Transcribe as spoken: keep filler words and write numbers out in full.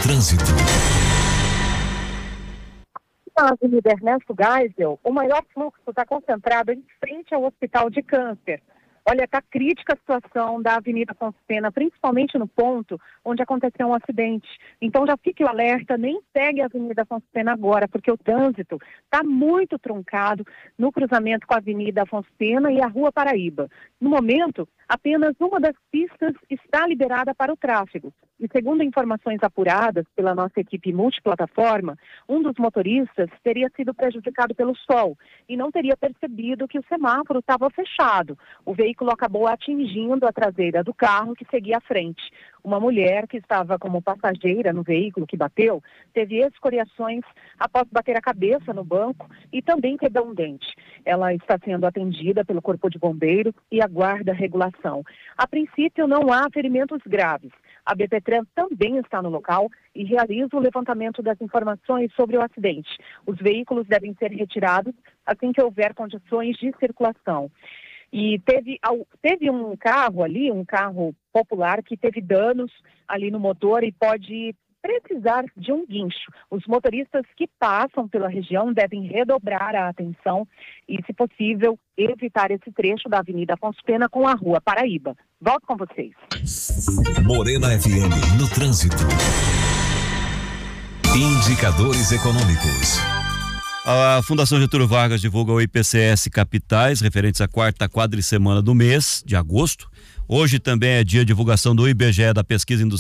trânsito. Na Avenida Ernesto Geisel, o maior fluxo está concentrado em frente ao Hospital de Câncer. Olha, está crítica a situação da Avenida Afonso Pena, principalmente no ponto onde aconteceu um acidente. Então já fique o alerta, nem pegue a Avenida Afonso Pena agora, porque o trânsito está muito truncado no cruzamento com a Avenida Afonso Pena e a Rua Paraíba. No momento, apenas uma das pistas está liberada para o tráfego. E segundo informações apuradas pela nossa equipe multiplataforma, um dos motoristas teria sido prejudicado pelo sol e não teria percebido que o semáforo estava fechado. O veículo acabou atingindo a traseira do carro que seguia à frente. Uma mulher que estava como passageira no veículo que bateu teve escoriações após bater a cabeça no banco e também quebrou um dente. Ela está sendo atendida pelo Corpo de Bombeiro e aguarda regulação. A princípio, não há ferimentos graves. A BPTran também está no local e realiza o levantamento das informações sobre o acidente. Os veículos devem ser retirados assim que houver condições de circulação. E teve, teve um carro ali, um carro popular, que teve danos ali no motor e pode precisar de um guincho. Os motoristas que passam pela região devem redobrar a atenção e, se possível, evitar esse trecho da Avenida Afonso Pena com a Rua Paraíba. Volto com vocês. Morena F M no trânsito. Indicadores econômicos. A Fundação Getúlio Vargas divulga o I P C S Capitais referentes à quarta quadricemana do mês de agosto. Hoje também é dia de divulgação do I B G E da pesquisa industrial